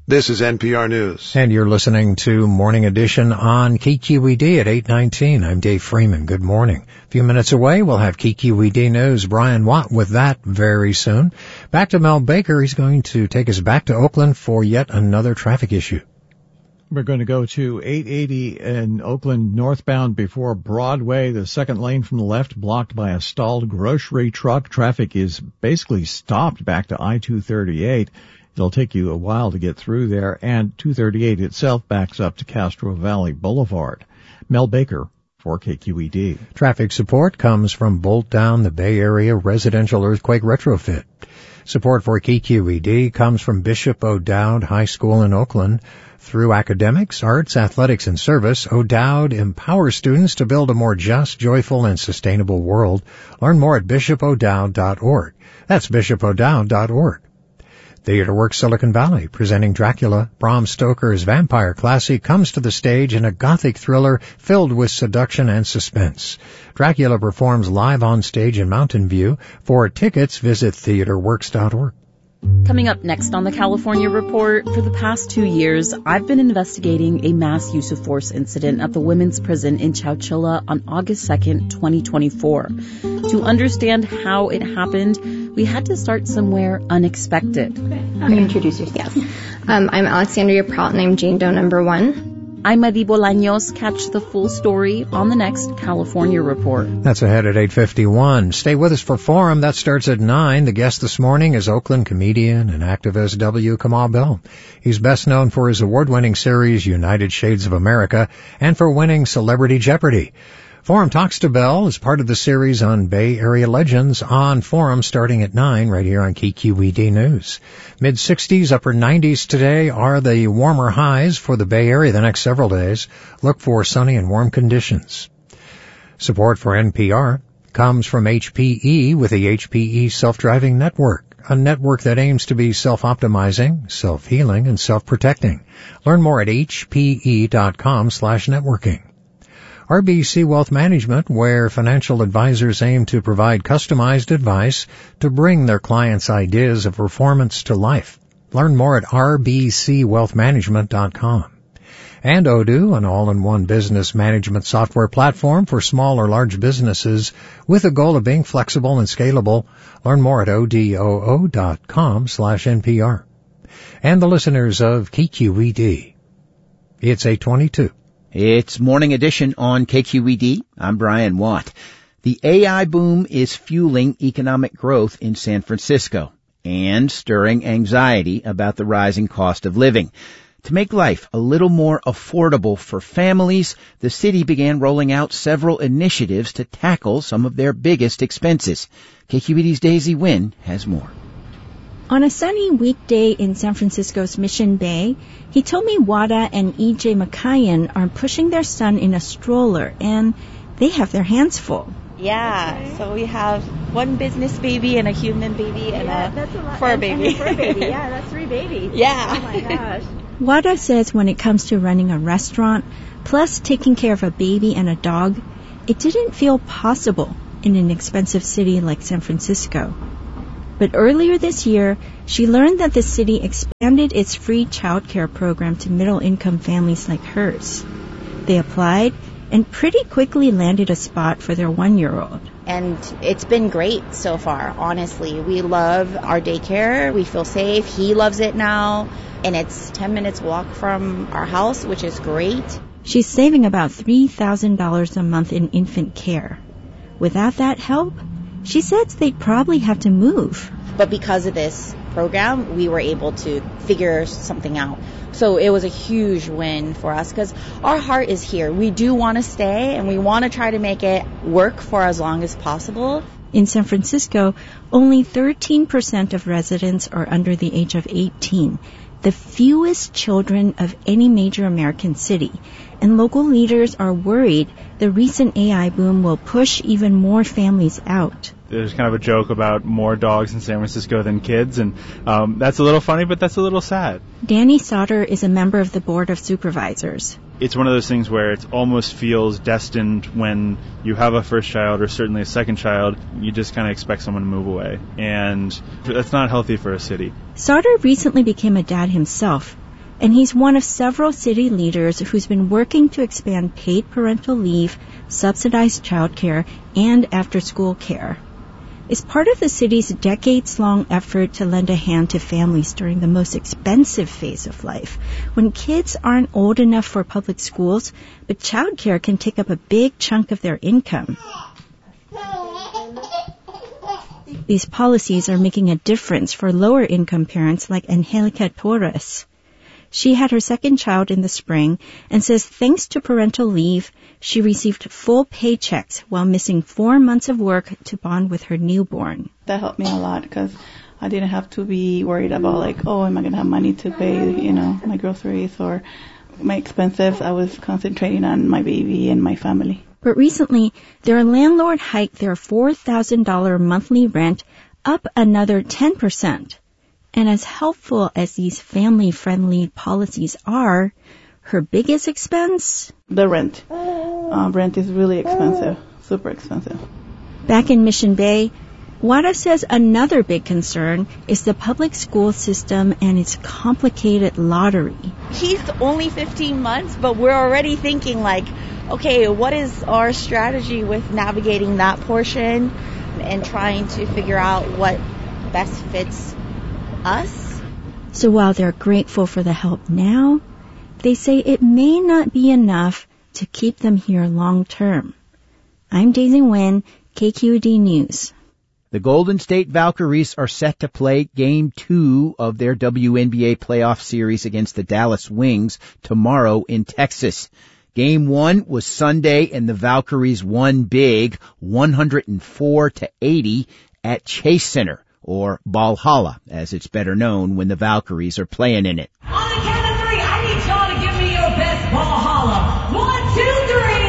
This is NPR News. And you're listening to Morning Edition on KQED at 8:19. I'm Dave Freeman. Good morning. A few minutes away, we'll have KQED News. Brian Watt with that very soon. Back to Mel Baker. He's going to take us back to Oakland for yet another traffic issue. We're going to go to 880 in Oakland northbound before Broadway. The second lane from the left blocked by a stalled grocery truck. Traffic is basically stopped back to I-238. It'll take you a while to get through there, and 238 itself backs up to Castro Valley Boulevard. Mel Baker for KQED. Traffic support comes from Bolt Down, the Bay Area residential earthquake retrofit. Support for KQED comes from Bishop O'Dowd High School in Oakland. Through academics, arts, athletics, and service, O'Dowd empowers students to build a more just, joyful, and sustainable world. Learn more at bishopodowd.org. That's bishopodowd.org. TheaterWorks Silicon Valley, presenting Dracula, Bram Stoker's vampire classic, comes to the stage in a gothic thriller filled with seduction and suspense. Dracula performs live on stage in Mountain View. For tickets, visit theaterworks.org. Coming up next on the California Report, for the past 2 years, I've been investigating a mass use of force incident at the women's prison in Chowchilla on August 2nd, 2024. To understand how it happened, we had to start somewhere unexpected. Okay. I'm going to introduce yourself. Yes. I'm Alexandria Prout, and I'm Jane Doe number 1. I'm Madi Bolaños. Catch the full story on the next California Report. That's ahead at 8:51. Stay with us for Forum. That starts at 9. The guest this morning is Oakland comedian and activist W. Kamau Bell. He's best known for his award-winning series United Shades of America and for winning Celebrity Jeopardy! Forum Talks to Bell is part of the series on Bay Area legends on Forum starting at 9 right here on KQED News. Mid-60s, upper 90s today are the warmer highs for the Bay Area the next several days. Look for sunny and warm conditions. Support for NPR comes from HPE with the HPE Self-Driving Network, a network that aims to be self-optimizing, self-healing, and self-protecting. Learn more at hpe.com/networking. RBC Wealth Management, where financial advisors aim to provide customized advice to bring their clients' ideas of performance to life. Learn more at rbcwealthmanagement.com. And Odoo, an all-in-one business management software platform for small or large businesses with a goal of being flexible and scalable. Learn more at odoo.com/NPR. And the listeners of KQED. It's 8:22. It's Morning Edition on KQED. I'm Brian Watt. The AI boom is fueling economic growth in San Francisco and stirring anxiety about the rising cost of living. To make life a little more affordable for families, the city began rolling out several initiatives to tackle some of their biggest expenses. KQED's Daisy Wynn has more. On a sunny weekday in San Francisco's Mission Bay, he told me Wada and E.J. McKayan are pushing their son in a stroller, and they have their hands full. Yeah, so we have one business baby and a human baby and a fur baby. And a fur baby, yeah, that's 3 babies. Yeah. Oh my gosh. Wada says when it comes to running a restaurant, plus taking care of a baby and a dog, it didn't feel possible in an expensive city like San Francisco. But earlier this year, she learned that the city expanded its free childcare program to middle-income families like hers. They applied and pretty quickly landed a spot for their 1-year-old. And it's been great so far, honestly. We love our daycare. We feel safe. He loves it now. And it's 10 minutes walk from our house, which is great. She's saving about $3,000 a month in infant care. Without that help, she says they'd probably have to move. But because of this program, we were able to figure something out. So it was a huge win for us because our heart is here. We do want to stay and we want to try to make it work for as long as possible. In San Francisco, only 13% of residents are under the age of 18, the fewest children of any major American city. And local leaders are worried the recent AI boom will push even more families out. There's kind of a joke about more dogs in San Francisco than kids, and that's a little funny, but that's a little sad. Danny Sauter is a member of the Board of Supervisors. It's one of those things where it almost feels destined when you have a first child or certainly a second child. You just kind of expect someone to move away, and that's not healthy for a city. Sauter recently became a dad himself, and he's one of several city leaders who's been working to expand paid parental leave, subsidized childcare, and after-school care. It's part of the city's decades-long effort to lend a hand to families during the most expensive phase of life, when kids aren't old enough for public schools, but childcare can take up a big chunk of their income. These policies are making a difference for lower-income parents like Angelica Torres. She had her second child in the spring and says thanks to parental leave, she received full paychecks while missing 4 months of work to bond with her newborn. That helped me a lot because I didn't have to be worried about like, oh, am I going to have money to pay, my groceries or my expenses. I was concentrating on my baby and my family. But recently, their landlord hiked their $4,000 monthly rent up another 10%. And as helpful as these family-friendly policies are, her biggest expense? The rent. Rent is really expensive, super expensive. Back in Mission Bay, Wada says another big concern is the public school system and its complicated lottery. He's only 15 months, but we're already thinking like, okay, what is our strategy with navigating that portion and trying to figure out what best fits us? So while they're grateful for the help now, they say it may not be enough to keep them here long term. I'm Daisy Nguyen, KQED News. The Golden State Valkyries are set to play Game 2 of their WNBA playoff series against the Dallas Wings tomorrow in Texas. Game 1 was Sunday, and the Valkyries won big, 104-80 at Chase Center, or Valhalla, as it's better known when the Valkyries are playing in it. On the count of 3, I need y'all to give me your best Valhalla. 1, 2,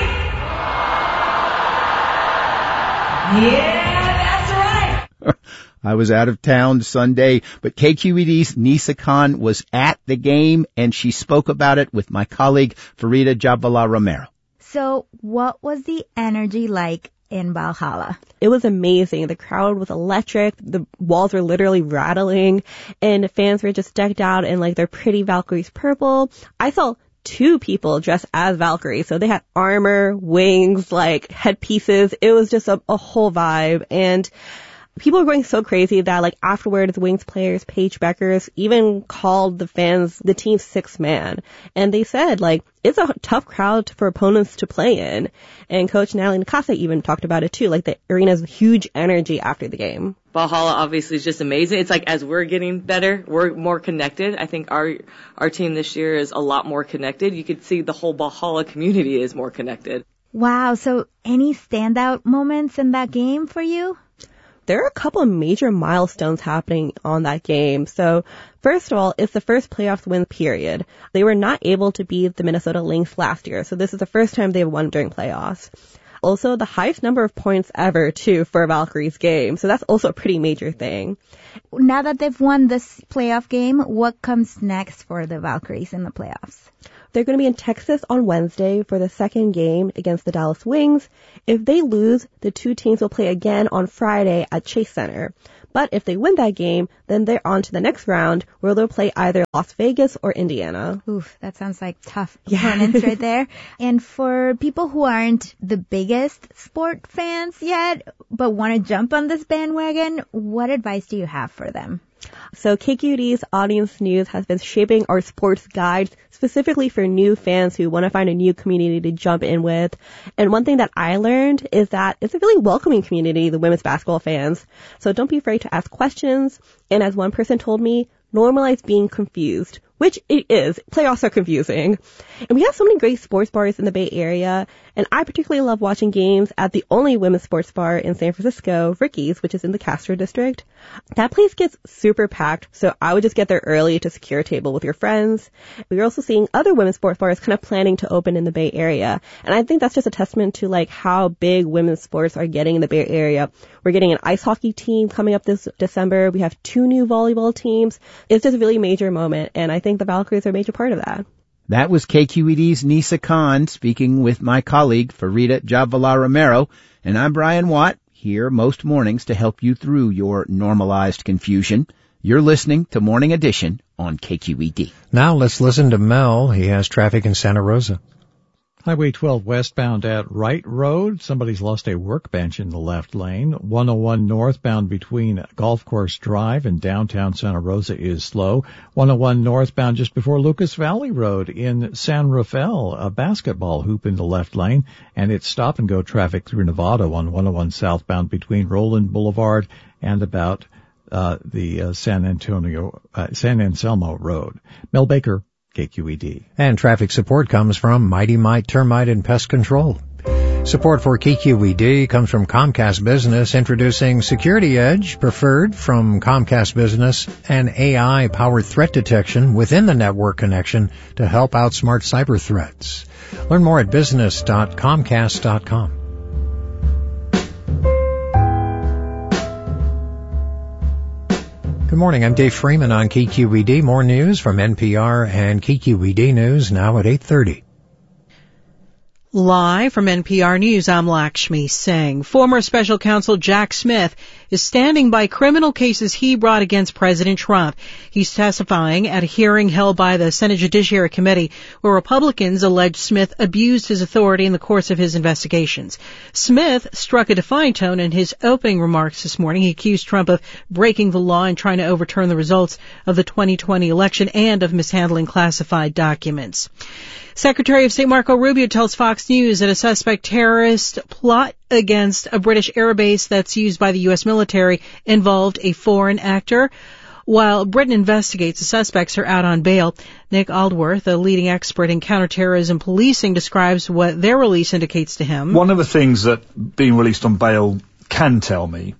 3. Yeah, that's right. I was out of town Sunday, but KQED's Nisa Khan was at the game, and she spoke about it with my colleague Farida Jabvala Romero. So what was the energy like in Valhalla? It was amazing. The crowd was electric. The walls were literally rattling, and fans were just decked out in like their pretty Valkyries purple. I saw 2 people dressed as Valkyries, so they had armor, wings, like headpieces. It was just a whole vibe, and people were going so crazy that, like, afterwards, the Wings players, Paige Beckers, even called the fans the team's 6th man. And they said, like, it's a tough crowd for opponents to play in. And Coach Natalie Nakasa even talked about it, too. Like, the arena's huge energy after the game. Valhalla obviously is just amazing. It's like as we're getting better, we're more connected. I think our team this year is a lot more connected. You could see the whole Valhalla community is more connected. Wow. So any standout moments in that game for you? There are a couple of major milestones happening on that game. So, first of all, it's the first playoffs win period. They were not able to beat the Minnesota Lynx last year, so this is the first time they've won during playoffs. Also, the highest number of points ever, too, for a Valkyries game. So that's also a pretty major thing. Now that they've won this playoff game, what comes next for the Valkyries in the playoffs? They're going to be in Texas on Wednesday for the second game against the Dallas Wings. If they lose, the 2 teams will play again on Friday at Chase Center. But if they win that game, then they're on to the next round where they'll play either Las Vegas or Indiana. Oof, that sounds like tough opponents right there. And for people who aren't the biggest sport fans yet, but want to jump on this bandwagon, what advice do you have for them? So KQED's Audience News has been shaping our sports guides specifically for new fans who want to find a new community to jump in with. And one thing that I learned is that it's a really welcoming community, the women's basketball fans. So don't be afraid to ask questions. And as one person told me, normalize being confused, which it is. Playoffs are confusing. And we have so many great sports bars in the Bay Area. And I particularly love watching games at the only women's sports bar in San Francisco, Ricky's, which is in the Castro district. That place gets super packed, so I would just get there early to secure a table with your friends. We're also seeing other women's sports bars kind of planning to open in the Bay Area. And I think that's just a testament to like how big women's sports are getting in the Bay Area. We're getting an ice hockey team coming up this December. We have 2 new volleyball teams. It's just a really major moment, and I think the Valkyries are a major part of that. That was KQED's Nisa Khan speaking with my colleague Farida Jabvala Romero, and I'm Brian Watt, here most mornings to help you through your normalized confusion. You're listening to Morning Edition on KQED. Now let's listen to Mel. He has traffic in Santa Rosa. Highway 12 westbound at Wright Road. Somebody's lost a workbench in the left lane. 101 northbound between Golf Course Drive and downtown Santa Rosa is slow. 101 northbound just before Lucas Valley Road in San Rafael. A basketball hoop in the left lane. And it's stop-and-go traffic through Nevada on 101 southbound between Roland Boulevard and about the San Anselmo Road. Mel Baker, KQED. And traffic support comes from Mighty Mite Termite and Pest Control. Support for KQED comes from Comcast Business, introducing Security Edge Preferred from Comcast Business and AI-powered threat detection within the network connection to help outsmart cyber threats. Learn more at business.comcast.com. Good morning, I'm Dave Freeman on KQED. More news from NPR and KQED News now at 8:30. Live from NPR News, I'm Lakshmi Singh. Former special counsel Jack Smith is standing by criminal cases he brought against President Trump. He's testifying at a hearing held by the Senate Judiciary Committee where Republicans allege Smith abused his authority in the course of his investigations. Smith struck a defiant tone in his opening remarks this morning. He accused Trump of breaking the law and trying to overturn the results of the 2020 election and of mishandling classified documents. Secretary of State Marco Rubio tells Fox News that a suspect terrorist plot against a British air base that's used by the U.S. military involved a foreign actor. While Britain investigates, the suspects are out on bail. Nick Aldworth, a leading expert in counterterrorism policing, describes what their release indicates to him. One of the things that being released on bail can tell me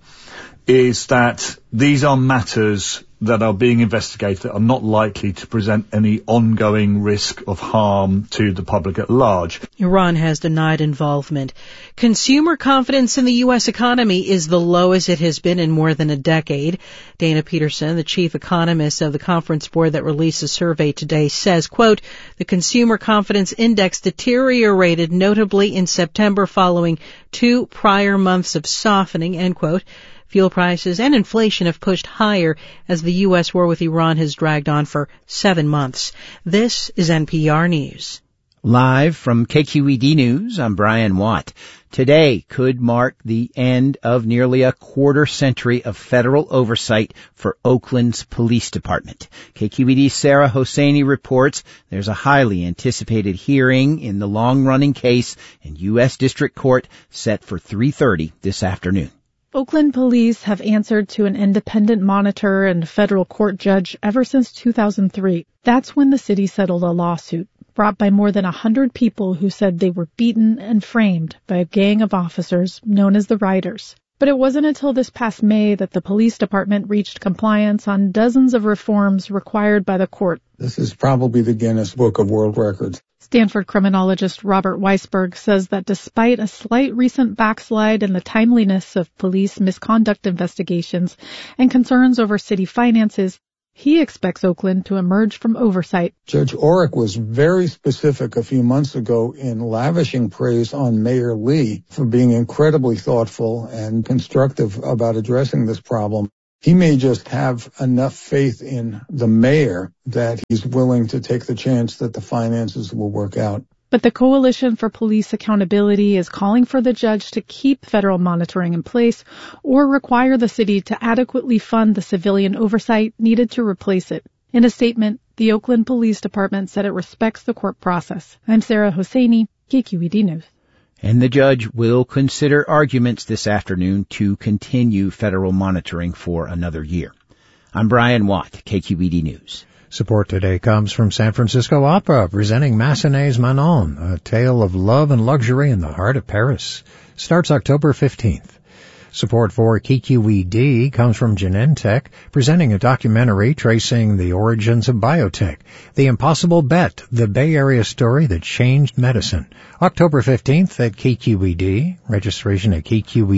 is that these are matters that are being investigated that are not likely to present any ongoing risk of harm to the public at large. Iran has denied involvement. Consumer confidence in the U.S. economy is the lowest it has been in more than a decade. Dana Peterson, the chief economist of the conference board that released a survey today, says, quote, the consumer confidence index deteriorated notably in September following 2 prior months of softening, end quote. Fuel prices and inflation have pushed higher as the U.S. war with Iran has dragged on for 7 months. This is NPR News. Live from KQED News, I'm Brian Watt. Today could mark the end of nearly a quarter century of federal oversight for Oakland's police department. KQED's Sarah Hosseini reports there's a highly anticipated hearing in the long-running case in U.S. District Court set for 3:30 this afternoon. Oakland police have answered to an independent monitor and federal court judge ever since 2003. That's when the city settled a lawsuit brought by more than 100 people who said they were beaten and framed by a gang of officers known as the Riders. But it wasn't until this past May that the police department reached compliance on dozens of reforms required by the court. This is probably the Guinness Book of World Records. Stanford criminologist Robert Weisberg says that despite a slight recent backslide in the timeliness of police misconduct investigations and concerns over city finances, he expects Oakland to emerge from oversight. Judge Orrick was very specific a few months ago in lavishing praise on Mayor Lee for being incredibly thoughtful and constructive about addressing this problem. He may just have enough faith in the mayor that he's willing to take the chance that the finances will work out. But the Coalition for Police Accountability is calling for the judge to keep federal monitoring in place or require the city to adequately fund the civilian oversight needed to replace it. In a statement, the Oakland Police Department said it respects the court process. I'm Sarah Hosseini, KQED News. And the judge will consider arguments this afternoon to continue federal monitoring for another year. I'm Brian Watt, KQED News. Support today comes from San Francisco Opera, presenting Massenet's Manon, a tale of love and luxury in the heart of Paris. Starts October 15th. Support for KQED comes from Genentech, presenting a documentary tracing the origins of biotech. The Impossible Bet, the Bay Area story that changed medicine. October 15th at KQED. Registration at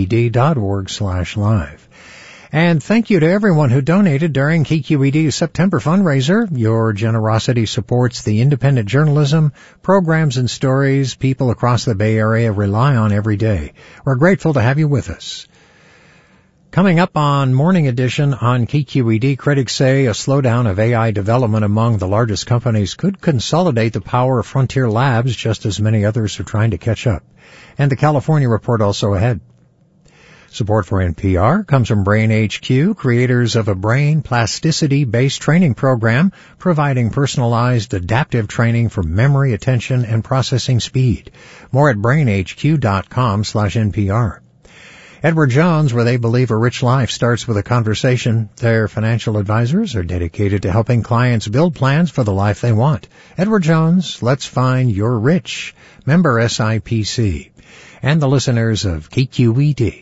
kqed.org/live. And thank you to everyone who donated during KQED's September fundraiser. Your generosity supports the independent journalism, programs, and stories people across the Bay Area rely on every day. We're grateful to have you with us. Coming up on Morning Edition on KQED, critics say a slowdown of AI development among the largest companies could consolidate the power of frontier labs just as many others are trying to catch up. And the California report also ahead. Support for NPR comes from Brain HQ, creators of a brain plasticity-based training program providing personalized adaptive training for memory, attention, and processing speed. More at brainhq.com/NPR. Edward Jones, where they believe a rich life starts with a conversation. Their financial advisors are dedicated to helping clients build plans for the life they want. Edward Jones, let's find your rich. Member SIPC. And the listeners of KQED.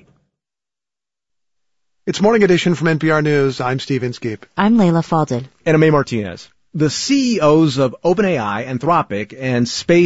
It's Morning Edition from NPR News. I'm Steve Inskeep. I'm Layla Faldin. And I'm A. Martinez. The CEOs of OpenAI, Anthropic, and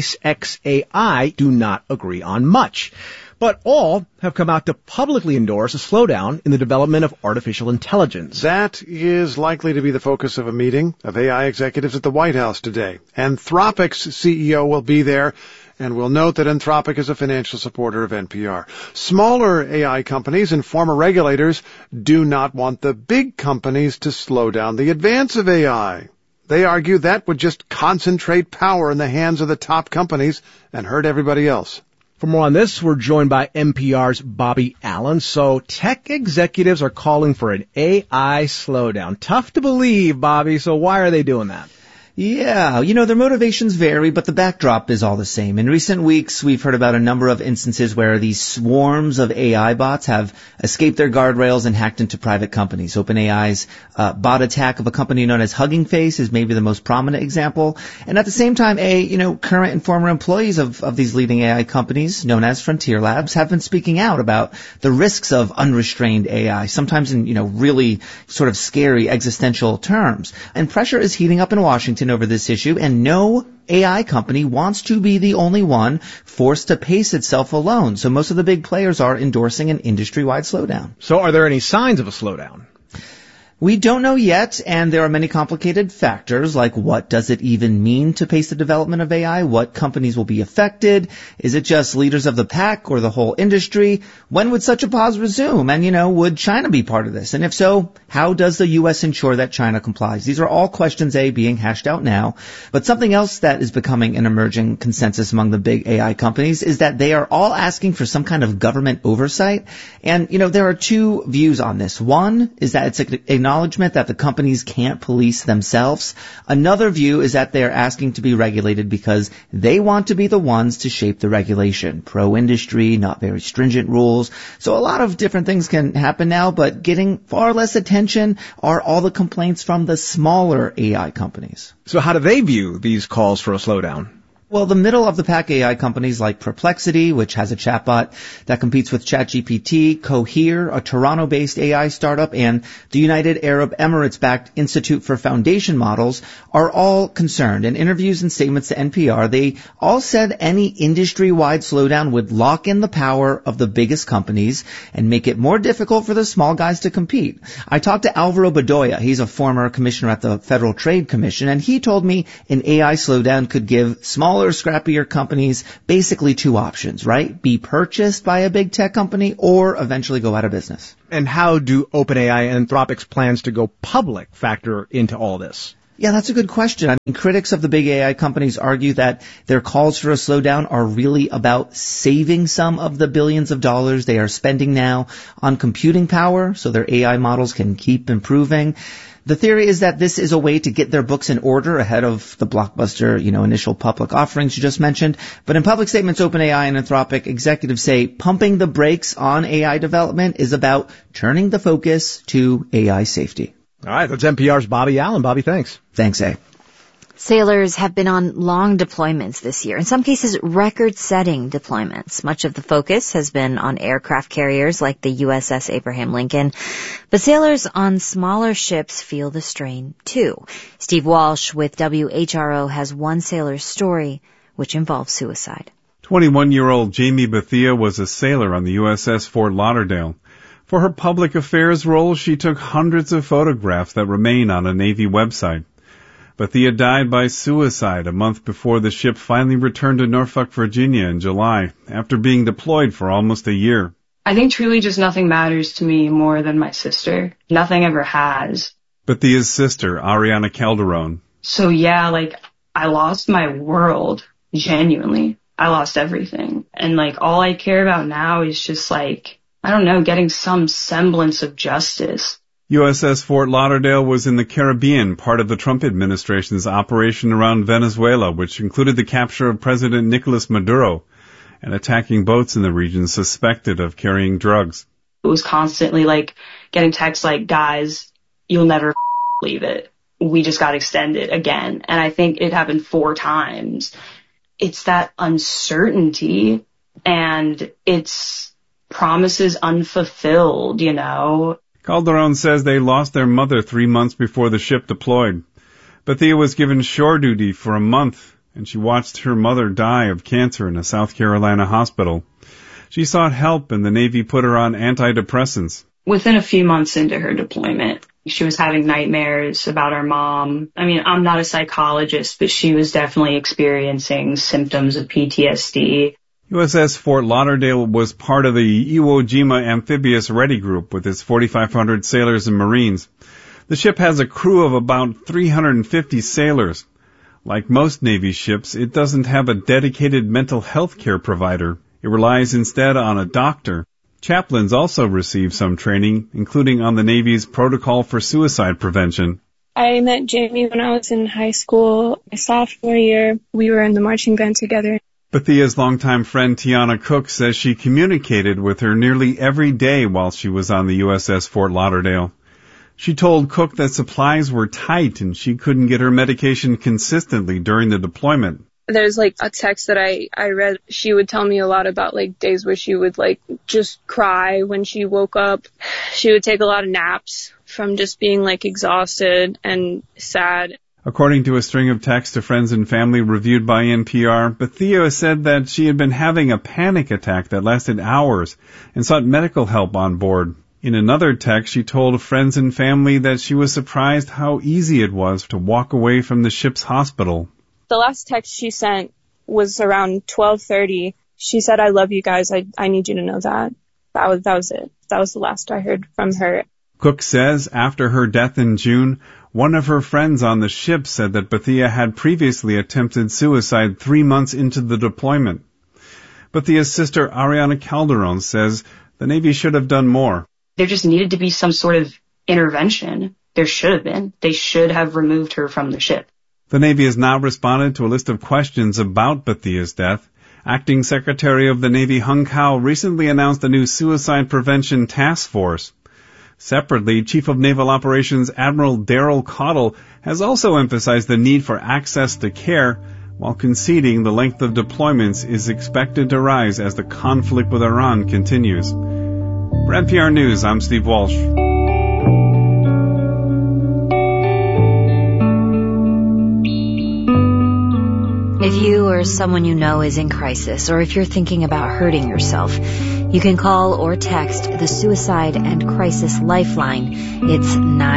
SpaceXAI do not agree on much. But all have come out to publicly endorse a slowdown in the development of artificial intelligence. That is likely to be the focus of a meeting of AI executives at the White House today. Anthropic's CEO will be there, and we'll note that Anthropic is a financial supporter of NPR. Smaller AI companies and former regulators do not want the big companies to slow down the advance of AI. They argue that would just concentrate power in the hands of the top companies and hurt everybody else. For more on this, we're joined by NPR's Bobby Allen. So tech executives are calling for an AI slowdown. Tough to believe, Bobby. So why are they doing that? Yeah, their motivations vary, but the backdrop is all the same. In recent weeks, we've heard about a number of instances where these swarms of AI bots have escaped their guardrails and hacked into private companies. OpenAI's bot attack of a company known as Hugging Face is maybe the most prominent example. And at the same time, current and former employees of these leading AI companies, known as Frontier Labs, have been speaking out about the risks of unrestrained AI, sometimes in, really sort of scary existential terms. And pressure is heating up in Washington over this issue, and no AI company wants to be the only one forced to pace itself alone. So most of the big players are endorsing an industry-wide slowdown. So are there any signs of a slowdown? We don't know yet, and there are many complicated factors, like what does it even mean to pace the development of AI? What companies will be affected? Is it just leaders of the pack or the whole industry? When would such a pause resume? And, would China be part of this? And if so, how does the U.S. ensure that China complies? These are all questions, being hashed out now. But something else that is becoming an emerging consensus among the big AI companies is that they are all asking for some kind of government oversight. And, there are two views on this. One is that it's an acknowledgement that the companies can't police themselves. Another view is that they're asking to be regulated because they want to be the ones to shape the regulation. Pro-industry, not very stringent rules. So a lot of different things can happen now, but getting far less attention are all the complaints from the smaller AI companies. So how do they view these calls for a slowdown? Well, the middle-of-the-pack AI companies like Perplexity, which has a chatbot that competes with ChatGPT, Cohere, a Toronto-based AI startup, and the United Arab Emirates-backed Institute for Foundation Models are all concerned. In interviews and statements to NPR, they all said any industry-wide slowdown would lock in the power of the biggest companies and make it more difficult for the small guys to compete. I talked to Alvaro Bedoya. He's a former commissioner at the Federal Trade Commission, and he told me an AI slowdown could give smaller, scrappier companies basically two options, right? Be purchased by a big tech company or eventually go out of business. And how do OpenAI and Anthropic's plans to go public factor into all this? Yeah, that's a good question. Critics of the big AI companies argue that their calls for a slowdown are really about saving some of the billions of dollars they are spending now on computing power so their AI models can keep improving. The theory is that this is a way to get their books in order ahead of the blockbuster, initial public offerings you just mentioned. But in public statements, OpenAI and Anthropic executives say pumping the brakes on AI development is about turning the focus to AI safety. All right, that's NPR's Bobby Allen. Bobby, thanks. Thanks, A. Sailors have been on long deployments this year, in some cases record-setting deployments. Much of the focus has been on aircraft carriers like the USS Abraham Lincoln, but sailors on smaller ships feel the strain too. Steve Walsh with WHRO has one sailor's story, which involves suicide. 21-year-old Jamie Bethia was a sailor on the USS Fort Lauderdale. For her public affairs role, she took hundreds of photographs that remain on a Navy website. Bethia died by suicide a month before the ship finally returned to Norfolk, Virginia in July, after being deployed for almost a year. I think truly just nothing matters to me more than my sister. Nothing ever has. Bethea's sister, Ariana Calderon. So yeah, like, I lost my world. Genuinely. I lost everything. And like, all I care about now is just like, I don't know, getting some semblance of justice. USS Fort Lauderdale was in the Caribbean, part of the Trump administration's operation around Venezuela, which included the capture of President Nicolas Maduro and attacking boats in the region suspected of carrying drugs. It was constantly like getting texts like, guys, you'll never leave it. We just got extended again. And I think it happened 4 times. It's that uncertainty and it's promises unfulfilled, you know. Calderon says they lost their mother 3 months before the ship deployed. Bethea was given shore duty for a month, and she watched her mother die of cancer in a South Carolina hospital. She sought help, and the Navy put her on antidepressants. Within a few months into her deployment, she was having nightmares about her mom. I mean, I'm not a psychologist, but she was definitely experiencing symptoms of PTSD. USS Fort Lauderdale was part of the Iwo Jima Amphibious Ready Group with its 4,500 sailors and Marines. The ship has a crew of about 350 sailors. Like most Navy ships, it doesn't have a dedicated mental health care provider. It relies instead on a doctor. Chaplains also receive some training, including on the Navy's protocol for suicide prevention. I met Jamie when I was in high school. My sophomore year, we were in the marching band together. Bethea's longtime friend Tiana Cook says she communicated with her nearly every day while she was on the USS Fort Lauderdale. She told Cook that supplies were tight and she couldn't get her medication consistently during the deployment. There's like a text that I read. She would tell me a lot about like days where she would like just cry when she woke up. She would take a lot of naps from just being like exhausted and sad. According to a string of texts to friends and family reviewed by NPR, Bethea said that she had been having a panic attack that lasted hours and sought medical help on board. In another text, she told friends and family that she was surprised how easy it was to walk away from the ship's hospital. The last text she sent was around 12:30. She said, "I love you guys. I need you to know that." That was it. That was the last I heard from her. Cook says after her death in June, one of her friends on the ship said that Bethea had previously attempted suicide 3 months into the deployment. Bethea's sister Ariana Calderon says the Navy should have done more. There just needed to be some sort of intervention. There should have been. They should have removed her from the ship. The Navy has now responded to a list of questions about Bethea's death. Acting Secretary of the Navy Hung Kao recently announced a new suicide prevention task force. Separately, Chief of Naval Operations Admiral Daryl Caudill has also emphasized the need for access to care, while conceding the length of deployments is expected to rise as the conflict with Iran continues. For NPR News, I'm Steve Walsh. If you or someone you know is in crisis, or if you're thinking about hurting yourself, you can call or text the Suicide and Crisis Lifeline. It's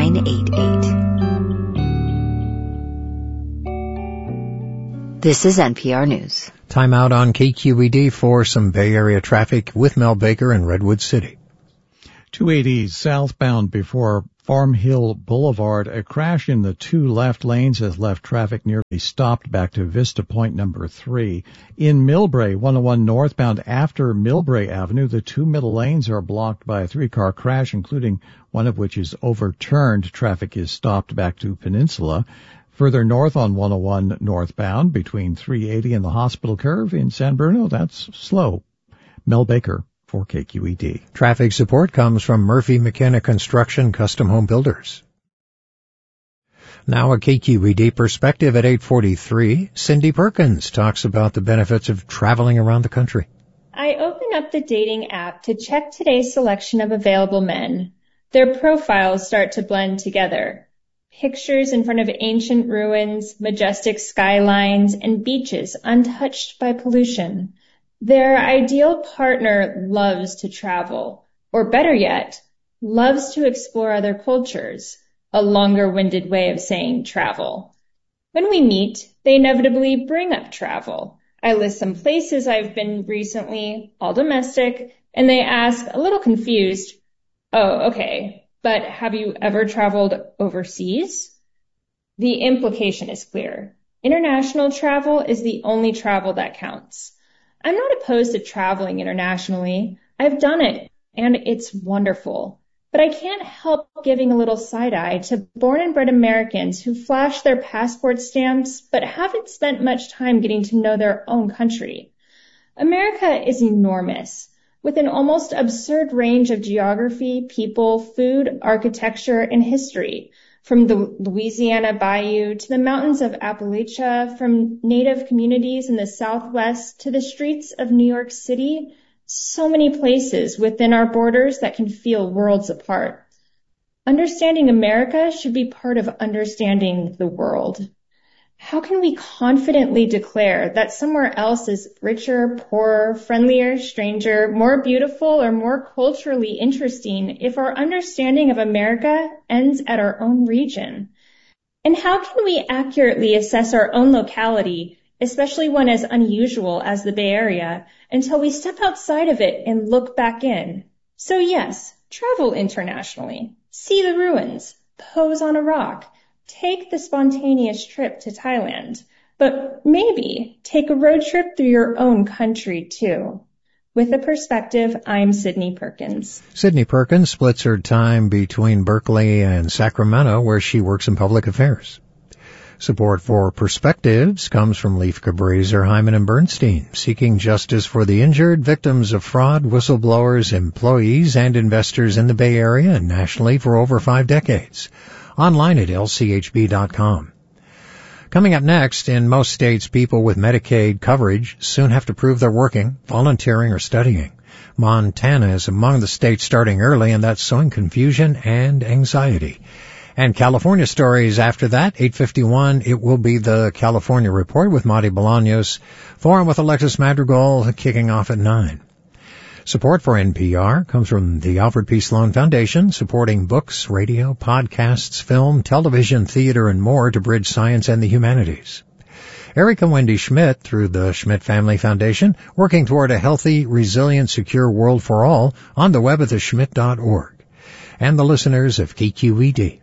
988. This is NPR News. Time out on KQED for some Bay Area traffic with Mel Baker in Redwood City. 280 southbound before Farm Hill Boulevard. A crash in the 2 left lanes has left traffic nearly stopped back to Vista Point number 3. In Millbrae, 101 northbound after Millbrae Avenue, the 2 middle lanes are blocked by a 3-car crash, including one of which is overturned. Traffic is stopped back to Peninsula. Further north on 101 northbound between 380 and the Hospital Curve in San Bruno, that's slow. Mel Baker for KQED. Traffic support comes from Murphy McKenna Construction Custom Home Builders. Now a KQED perspective at 8:43. Cindy Perkins talks about the benefits of traveling around the country. I open up the dating app to check today's selection of available men. Their profiles start to blend together. Pictures in front of ancient ruins, majestic skylines, and beaches untouched by pollution. Their ideal partner loves to travel, or better yet, loves to explore other cultures, a longer-winded way of saying travel. When we meet, they inevitably bring up travel. I list some places I've been recently, all domestic, And they ask, a little confused, oh, okay, but have you ever traveled overseas? The implication is clear. International travel is the only travel that counts. I'm not opposed to traveling internationally. I've done it, and it's wonderful. But I can't help giving a little side-eye to born and bred Americans who flash their passport stamps but haven't spent much time getting to know their own country. America is enormous, with an almost absurd range of geography, people, food, architecture, and history, from the Louisiana Bayou to the mountains of Appalachia, from native communities in the Southwest to the streets of New York City. So many places within our borders that can feel worlds apart. Understanding America should be part of understanding the world. How can we confidently declare that somewhere else is richer, poorer, friendlier, stranger, more beautiful, or more culturally interesting if our understanding of America ends at our own region? And how can we accurately assess our own locality, especially one as unusual as the Bay Area, until we step outside of it and look back in? So yes, travel internationally, see the ruins, pose on a rock, take the spontaneous trip to Thailand, but maybe take a road trip through your own country too. With a perspective, I'm Sydney Perkins. Sydney Perkins splits her time between Berkeley and Sacramento, where she works in public affairs. Support for Perspectives comes from Leif Cabraser, Hyman and Bernstein, seeking justice for the injured, victims of fraud, whistleblowers, employees, and investors in the Bay Area and nationally for over 5 decades. Online at lchb.com. Coming up next, in most states, people with Medicaid coverage soon have to prove they're working, volunteering, or studying. Montana is among the states starting early, and that's sowing confusion and anxiety. And California stories after that, 8:51, it will be the California Report with Marty Bolaños. Forum with Alexis Madrigal kicking off at 9. Support for NPR comes from the Alfred P. Sloan Foundation, supporting books, radio, podcasts, film, television, theater, and more to bridge science and the humanities. Erica Wendy Schmidt, through the Schmidt Family Foundation, working toward a healthy, resilient, secure world for all on the web at theschmidt.org. And the listeners of KQED.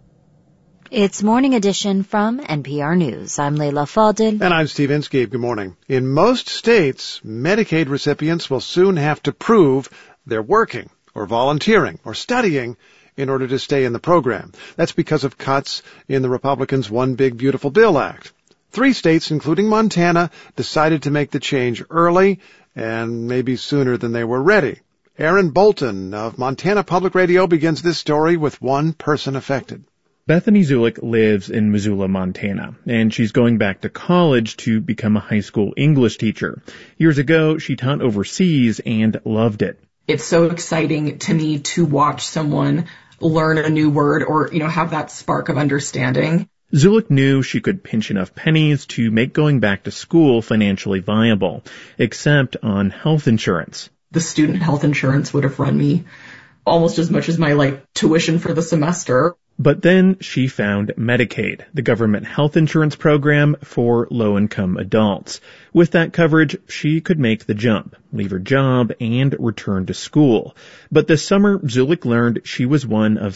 It's Morning Edition from NPR News. I'm Leila Fadel. And I'm Steve Inskeep. Good morning. In most states, Medicaid recipients will soon have to prove they're working or volunteering or studying in order to stay in the program. That's because of cuts in the Republicans' One Big Beautiful Bill Act. 3 states, including Montana, decided to make the change early and maybe sooner than they were ready. Aaron Bolton of Montana Public Radio begins this story with one person affected. Bethany Zulik lives in Missoula, Montana, and she's going back to college to become a high school English teacher. Years ago, she taught overseas and loved it. It's so exciting to me to watch someone learn a new word or, have that spark of understanding. Zulik knew she could pinch enough pennies to make going back to school financially viable, except on health insurance. The student health insurance would have run me almost as much as my tuition for the semester. But then she found Medicaid, the government health insurance program for low-income adults. With that coverage, she could make the jump, leave her job, and return to school. But this summer, Zulik learned she was one of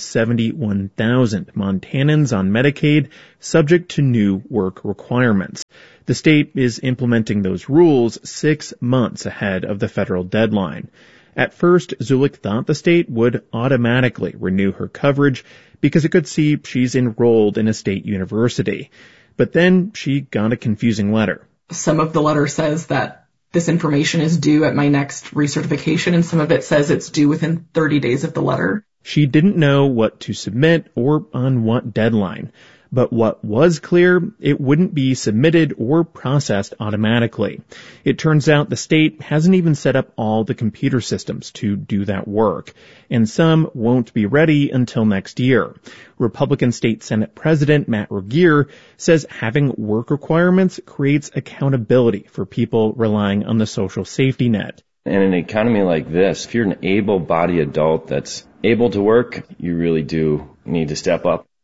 71,000 Montanans on Medicaid, subject to new work requirements. The state is implementing those rules 6 months ahead of the federal deadline. At first, Zulik thought the state would automatically renew her coverage because it could see she's enrolled in a state university. But then she got a confusing letter. Some of the letter says that this information is due at my next recertification, and some of it says it's due within 30 days of the letter. She didn't know what to submit or on what deadline. But what was clear, it wouldn't be submitted or processed automatically. It turns out the state hasn't even set up all the computer systems to do that work, and some won't be ready until next year. Republican State Senate President Matt Regier says having work requirements creates accountability for people relying on the social safety net. In an economy like this, if you're an able-bodied adult that's able to work, you really do need to step up.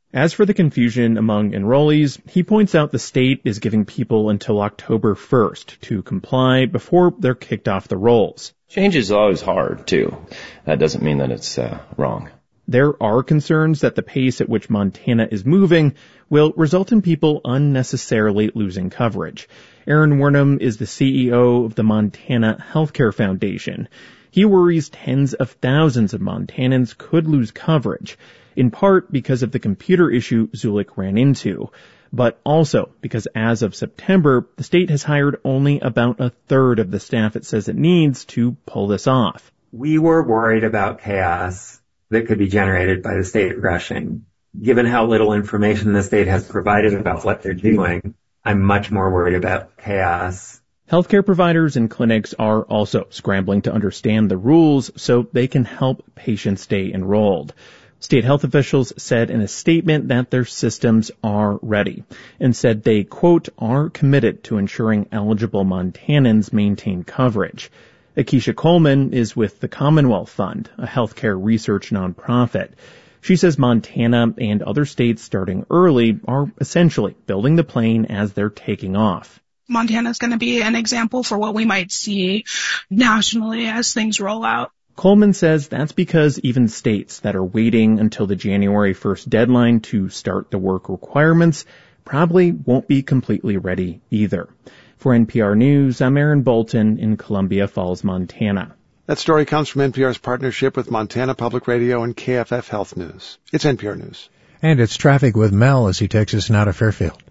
As for the confusion among enrollees, he points out the state is giving people until October 1st to comply before they're kicked off the rolls. Change is always hard, too. That doesn't mean that it's wrong. There are concerns that the pace at which Montana is moving will result in people unnecessarily losing coverage. Aaron Wernham is the CEO of the Montana Healthcare Foundation. He worries tens of thousands of Montanans could lose coverage, in part because of the computer issue Zulik ran into, but also because as of September, the state has hired only about a third of the staff it says it needs to pull this off. We were worried about chaos that could be generated by the state rushing. Given how little information the state has provided about what they're doing, I'm much more worried about chaos. Healthcare providers and clinics are also scrambling to understand the rules so they can help patients stay enrolled. State health officials said in a statement that their systems are ready and said they, quote, are committed to ensuring eligible Montanans maintain coverage. Akeisha Coleman is with the Commonwealth Fund, a healthcare research nonprofit. She says Montana and other states starting early are essentially building the plane as they're taking off. Montana is going to be an example for what we might see nationally as things roll out. Coleman says that's because even states that are waiting until the January 1st deadline to start the work requirements probably won't be completely ready either. For NPR News, I'm Aaron Bolton in Columbia Falls, Montana. That story comes from NPR's partnership with Montana Public Radio and KFF Health News. It's NPR News. And it's traffic with Mel as he takes us now to Fairfield.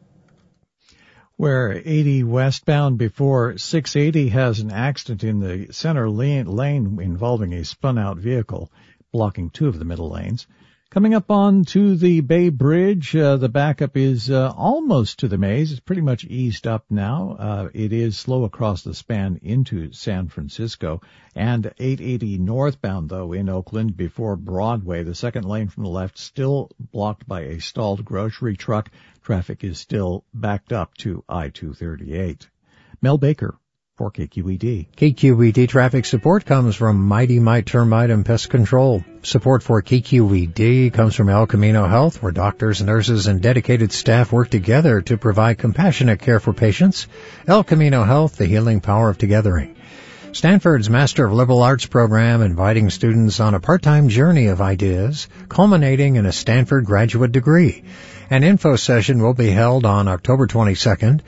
Where 80 westbound before 680 has an accident in the center lane involving a spun-out vehicle, blocking two of the middle lanes. Coming up on to the Bay Bridge, the backup is almost to the maze. It's pretty much eased up now. It is slow across the span into San Francisco. And 880 northbound, though, in Oakland before Broadway. The second lane from the left still blocked by a stalled grocery truck. Traffic is still backed up to I-238. Mel Baker for KQED. KQED traffic support comes from Mighty Mite Termite and Pest Control. Support for KQED comes from El Camino Health, where doctors, nurses, and dedicated staff work together to provide compassionate care for patients. El Camino Health, the healing power of togethering. Stanford's Master of Liberal Arts program inviting students on a part-time journey of ideas, culminating in a Stanford graduate degree. An info session will be held on October 22nd,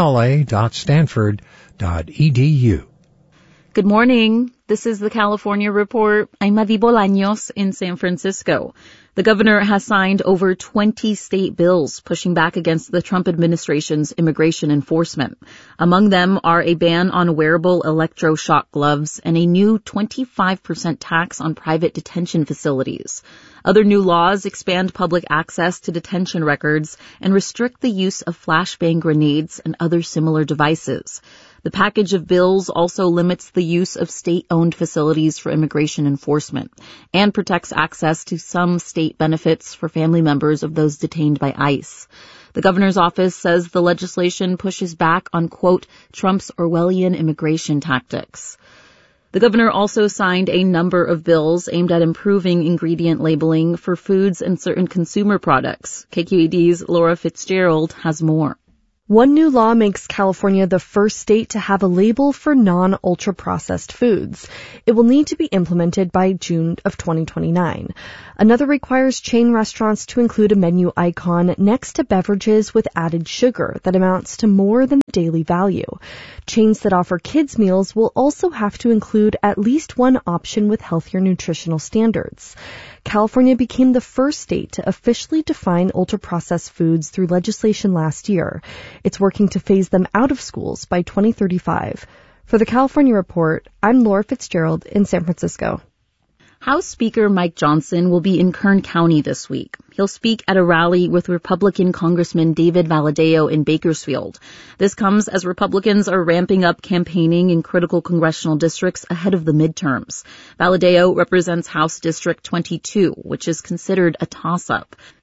mla.stanford.edu. Good morning. This is the California Report. I'm Madi Bolaños in San Francisco. The governor has signed over 20 state bills pushing back against the Trump administration's immigration enforcement. Among them are a ban on wearable electroshock gloves and a new 25% tax on private detention facilities. Other new laws expand public access to detention records and restrict the use of flashbang grenades and other similar devices. The package of bills also limits the use of state-owned facilities for immigration enforcement and protects access to some state benefits for family members of those detained by ICE. The governor's office says the legislation pushes back on, quote, Trump's Orwellian immigration tactics. The governor also signed a number of bills aimed at improving ingredient labeling for foods and certain consumer products. KQED's Laura Fitzgerald has more. One new law makes California the first state to have a label for non-ultra-processed foods. It will need to be implemented by June of 2029. Another requires chain restaurants to include a menu icon next to beverages with added sugar that amounts to more than the daily value. Chains that offer kids' meals will also have to include at least one option with healthier nutritional standards. California became the first state to officially define ultra-processed foods through legislation last year. It's working to phase them out of schools by 2035. For the California Report, I'm Laura Fitzgerald in San Francisco. House Speaker Mike Johnson will be in Kern County this week. He'll speak at a rally with Republican Congressman David Valadao in Bakersfield. This comes as Republicans are ramping up campaigning in critical congressional districts ahead of the midterms. Valadao represents House District 22, which is considered a toss-up.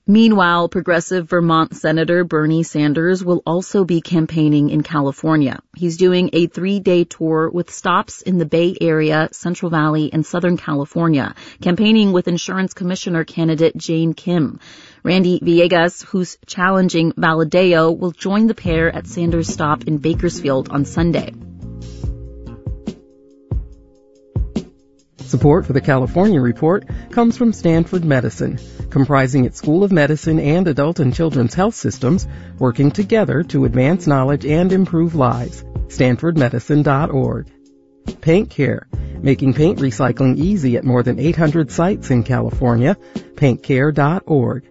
Meanwhile, progressive Vermont Senator Bernie Sanders will also be campaigning in California. He's doing a 3-day tour with stops in the Bay Area, Central Valley, and Southern California, campaigning with insurance commissioner candidate Jane Kim. Randy Villegas, who's challenging Valadeo, will join the pair at Sanders' stop in Bakersfield on Sunday. Support for the California Report comes from Stanford Medicine, comprising its School of Medicine and Adult and Children's Health Systems, working together to advance knowledge and improve lives. StanfordMedicine.org. Paint Care, making paint recycling easy at more than 800 sites in California. PaintCare.org.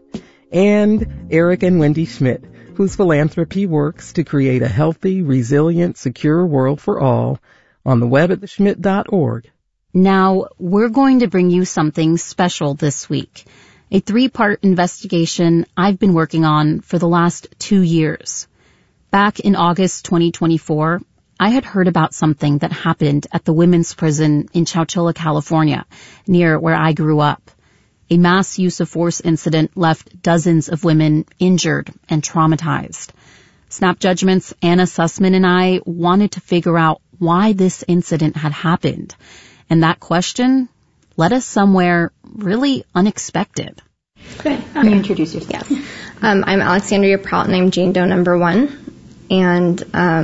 And Eric and Wendy Schmidt, whose philanthropy works to create a healthy, resilient, secure world for all, on the web at theschmidt.org. Now, we're going to bring you something special this week. A 3-part investigation I've been working on for the last 2 years. Back in August 2024, I had heard about something that happened at the women's prison in Chowchilla, California, near where I grew up. A mass use of force incident left dozens of women injured and traumatized. Snap Judgment's Anna Sussman and I wanted to figure out why this incident had happened. And that question led us somewhere really unexpected. Good. Let me introduce yourself. Yes. I'm Alexandria Prout, and I'm Jane Doe number 1. And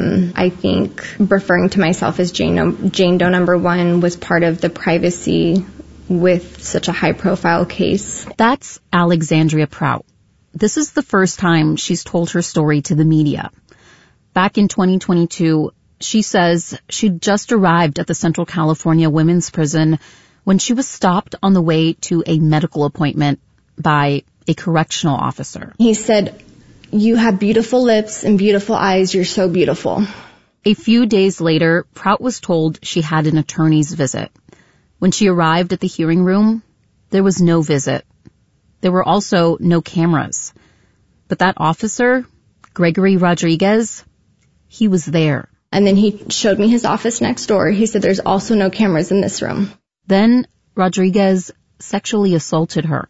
I think referring to myself as Jane Doe number 1 was part of the privacy with such a high-profile case. That's Alexandria Prout. This is the first time she's told her story to the media. Back in 2022, she says she'd just arrived at the Central California Women's Prison when she was stopped on the way to a medical appointment by a correctional officer. He said, "You have beautiful lips and beautiful eyes. You're so beautiful." A few days later, Prout was told she had an attorney's visit. When she arrived at the hearing room, there was no visit. There were also no cameras. But that officer, Gregory Rodriguez, he was there. And then he showed me his office next door. He said, "There's also no cameras in this room." Then Rodriguez sexually assaulted her.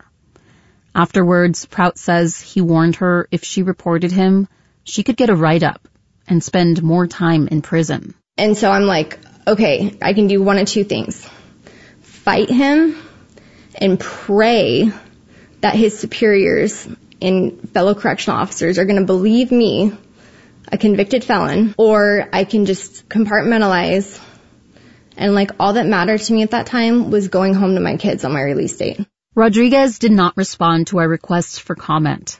Afterwards, Prout says he warned her if she reported him, she could get a write-up and spend more time in prison. And so I'm like, okay, I can do one of two things. Fight him and pray that his superiors and fellow correctional officers are going to believe me, a convicted felon, or I can just compartmentalize. And like all that mattered to me at that time was going home to my kids on my release date. Rodriguez did not respond to our requests for comment.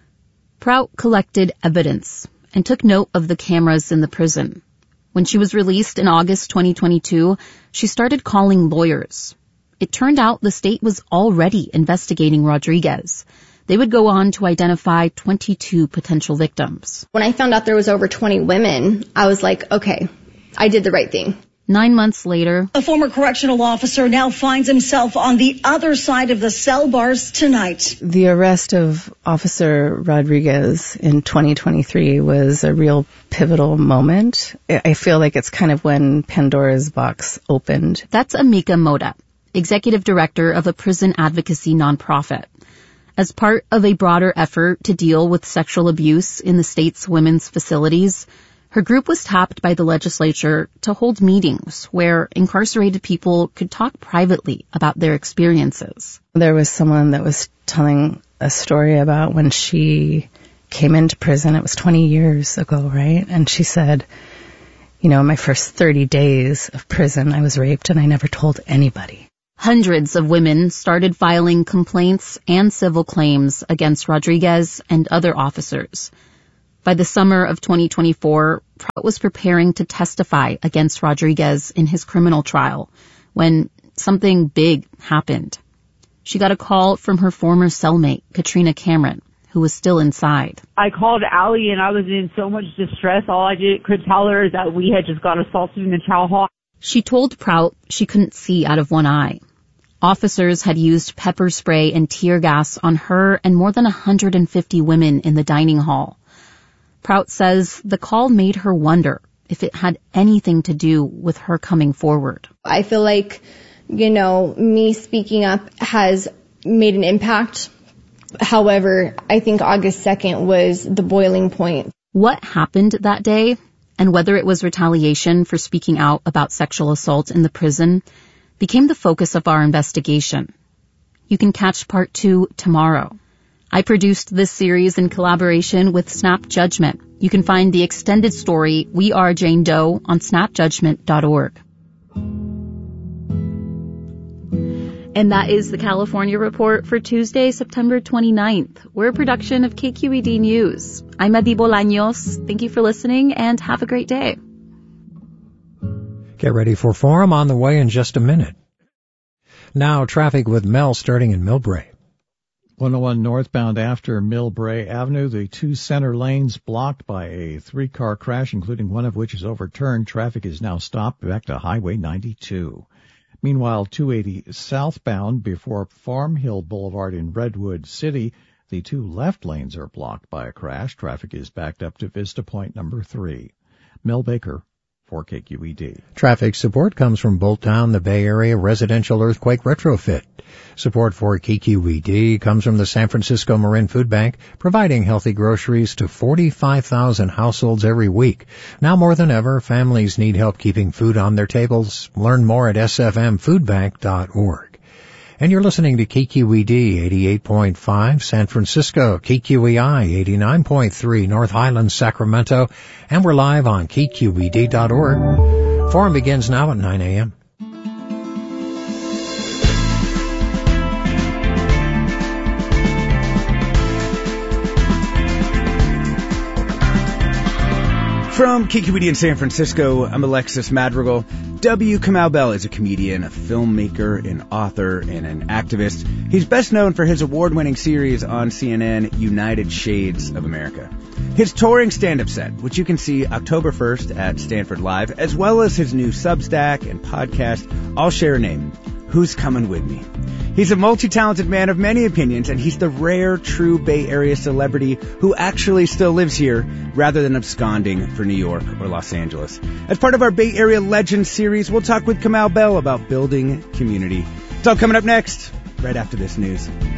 Prout collected evidence and took note of the cameras in the prison. When she was released in August 2022, she started calling lawyers. It turned out the state was already investigating Rodriguez. They would go on to identify 22 potential victims. When I found out there was over 20 women, I was like, okay, I did the right thing. 9 months later, a former correctional officer now finds himself on the other side of the cell bars tonight. The arrest of Officer Rodriguez in 2023 was a real pivotal moment. I feel like it's kind of when Pandora's box opened. That's Amika Moda, executive director of a prison advocacy nonprofit. As part of a broader effort to deal with sexual abuse in the state's women's facilities, her group was tapped by the legislature to hold meetings where incarcerated people could talk privately about their experiences. There was someone that was telling a story about when she came into prison. It was 20 years ago, right? And she said, you know, my first 30 days of prison, I was raped and I never told anybody. Hundreds of women started filing complaints and civil claims against Rodriguez and other officers. By the summer of 2024, Prout was preparing to testify against Rodriguez in his criminal trial when something big happened. She got a call from her former cellmate, Katrina Cameron, who was still inside. I called Allie and I was in so much distress. All I could tell her is that we had just got assaulted in the chow hall. She told Prout she couldn't see out of one eye. Officers had used pepper spray and tear gas on her and more than 150 women in the dining hall. Prout says the call made her wonder if it had anything to do with her coming forward. I feel like, you know, me speaking up has made an impact However, I think August 2nd was the boiling point. What happened that day, and whether it was retaliation for speaking out about sexual assault in the prison, became the focus of our investigation. You can catch part 2 tomorrow. I produced this series in collaboration with Snap Judgment. You can find the extended story, We Are Jane Doe, on snapjudgment.org. And that is the California Report for Tuesday, September 29th. We're a production of KQED News. I'm Adi Bolaños. Thank you for listening and have a great day. Get ready for Forum on the way in just a minute. Now traffic with Mel starting in Millbrae. 101 northbound after Millbrae Avenue, the 2 center lanes blocked by a 3-car crash, including one of which is overturned. Traffic is now stopped back to Highway 92. Meanwhile, 280 southbound before Farm Hill Boulevard in Redwood City, the 2 left lanes are blocked by a crash. Traffic is backed up to Vista Point number 3. Mel Baker for KQED. Traffic support comes from Bolttown, the Bay Area residential earthquake retrofit. Support for KQED comes from the San Francisco Marin Food Bank, providing healthy groceries to 45,000 households every week. Now more than ever, families need help keeping food on their tables. Learn more at sfmfoodbank.org. And you're listening to KQED 88.5 San Francisco, KQEI 89.3 North Highlands, Sacramento, and we're live on KQED.org. Forum begins now at 9 a.m. From KQED in San Francisco, I'm Alexis Madrigal. W. Kamau Bell is a comedian, a filmmaker, an author, and an activist. He's best known for his award-winning series on CNN, United Shades of America. His touring stand-up set, which you can see October 1st at Stanford Live, as well as his new Substack and podcast, all share a name: Who's Coming With Me? He's a multi-talented man of many opinions, and he's the rare, true Bay Area celebrity who actually still lives here rather than absconding for New York or Los Angeles. As part of our Bay Area Legends series, we'll talk with Kamau Bell about building community. It's all coming up next, right after this news.